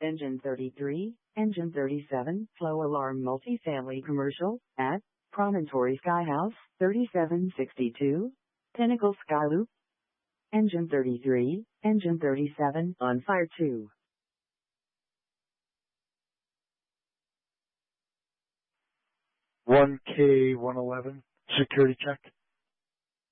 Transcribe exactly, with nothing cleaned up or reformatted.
Engine thirty-three, Engine thirty-seven, flow alarm multifamily commercial, at Promontory Sky House, thirty-seven sixty-two, Pinnacle Sky Loop. Engine thirty-three, Engine thirty-seven, on fire two. one K one eleven, security check.